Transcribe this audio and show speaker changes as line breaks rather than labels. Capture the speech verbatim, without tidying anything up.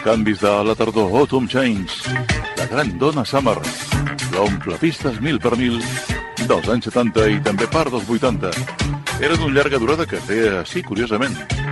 canvis de la tardor, Autumn Change, la gran Donna Summer, l'omple pistes mil per mil dels anys setanta i també part dels vuitanta. Eren una llarga durada que feia, sí, curiosament,